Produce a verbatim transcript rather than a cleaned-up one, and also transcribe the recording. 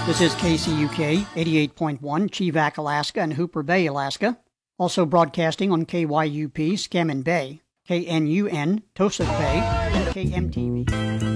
This is K C U K eighty-eight point one, Chevak, Alaska, and Hooper Bay, Alaska. Also broadcasting on K Y U P, Scammon Bay, K N U N, Tosuk Bay, and K M T V.